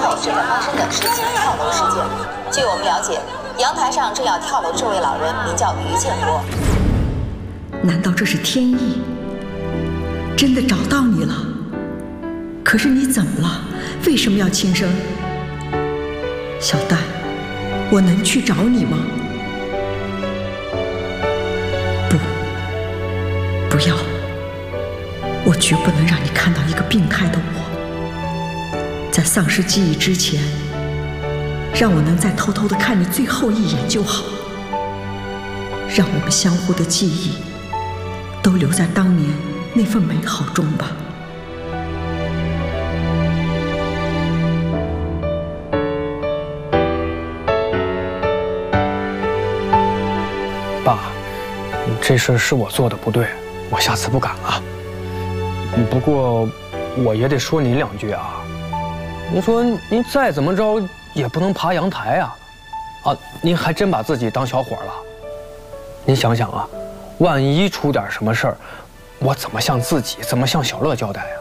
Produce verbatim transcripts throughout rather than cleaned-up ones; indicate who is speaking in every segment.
Speaker 1: 后，这个发生的是起跳楼事件。据我们了解，阳台上正要跳楼这位老人名叫于建国。
Speaker 2: 难道这是天意？真的找到你了？可是你怎么了？为什么要轻生？小丹，我能去找你吗？不，不要，我绝不能让你看到一个病态的我。在丧失记忆之前，让我能再偷偷地看你最后一眼就好。让我们相互的记忆都留在当年那份美好中吧。
Speaker 3: 爸，这事是我做的不对，我下次不敢了。不过，我也得说您两句啊。您说您再怎么着也不能爬阳台啊！啊，您还真把自己当小伙了。您想想啊，万一出点什么事儿，我怎么向自己，怎么向小乐交代啊？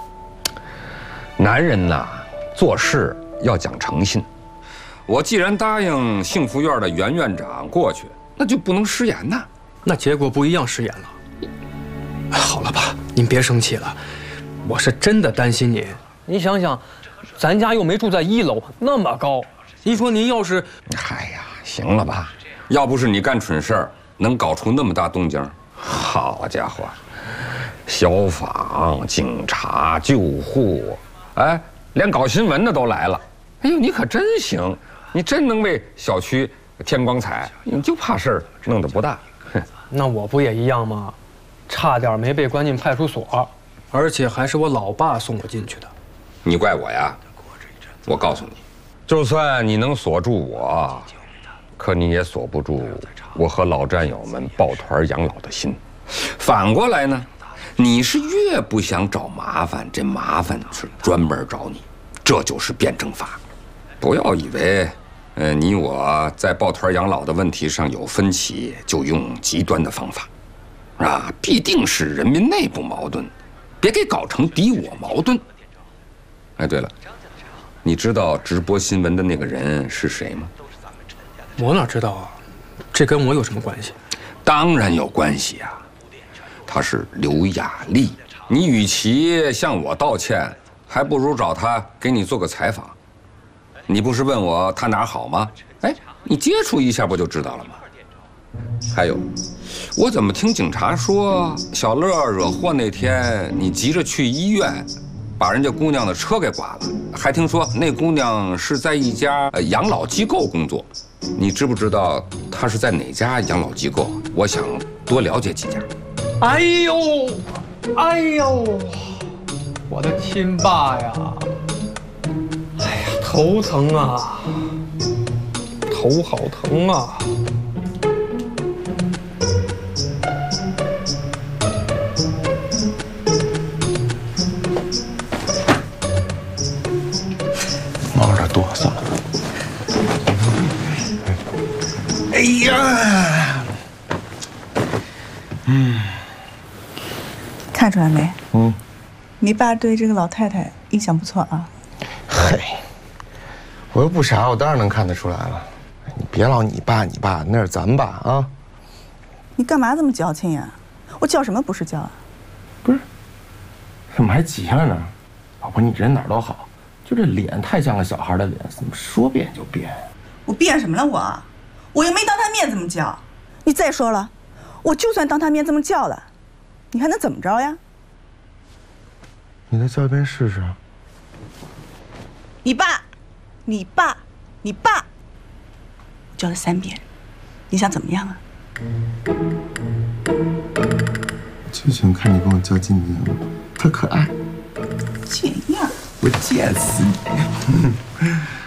Speaker 4: 男人呐，做事要讲诚信。我既然答应幸福院的袁院长过去，那就不能食言呐。
Speaker 3: 那结果不一样，食言了。好了吧，您别生气了，我是真的担心您。您想想，咱家又没住在一楼，那么高。您说您要是……
Speaker 4: 哎呀，行了吧？要不是你干蠢事儿，能搞出那么大动静？好家伙，消防、警察、救护，哎，连搞新闻的都来了。哎呦，你可真行，你真能为小区添光彩。你就怕事儿弄得不大。
Speaker 3: 那我不也一样吗？差点没被关进派出所，而且还是我老爸送我进去的。
Speaker 4: 你怪我呀？我告诉你，就算你能锁住我，可你也锁不住我和老战友们抱团养老的心。反过来呢，你是越不想找麻烦，这麻烦是专门找你，这就是辩证法。不要以为，呃，你我在抱团养老的问题上有分歧，就用极端的方法，啊，必定是人民内部矛盾，别给搞成敌我矛盾。哎，对了，你知道直播新闻的那个人是谁吗？
Speaker 3: 我哪知道啊，这跟我有什么关系？
Speaker 4: 当然有关系啊，她是刘雅丽。你与其向我道歉，还不如找她给你做个采访。你不是问我她哪儿好吗？哎，你接触一下不就知道了吗？还有，我怎么听警察说，小乐惹祸那天你急着去医院，把人家姑娘的车给剐了，还听说那姑娘是在一家养老机构工作。你知不知道她是在哪家养老机构？我想多了解几家。
Speaker 3: 哎呦，哎呦，我的亲爸呀！哎呀，头疼啊，头好疼啊！
Speaker 5: 冒着哆嗦。哎呀，
Speaker 6: 嗯，看出来没？
Speaker 5: 嗯，
Speaker 6: 你爸对这个老太太印象不错啊。
Speaker 5: 嘿，我又不傻，我当然能看得出来了。你别老你爸你爸，那是咱爸啊。
Speaker 6: 你干嘛这么矫情呀？我叫什么不是叫啊？
Speaker 5: 不是，怎么还急了呢？老婆，你人哪儿都好，就这脸太像个小孩的脸，怎么说变就变？
Speaker 6: 我变什么了我？我又没当他面这么叫。你再说了，我就算当他面这么叫了，你还能怎么着呀？
Speaker 5: 你再叫一遍试试。
Speaker 6: 你爸，你爸，你爸，我叫了三遍，你想怎么样啊？
Speaker 5: 就喜欢看你跟我较劲的样子，特可爱。
Speaker 6: 贱样！
Speaker 5: 我贱死你！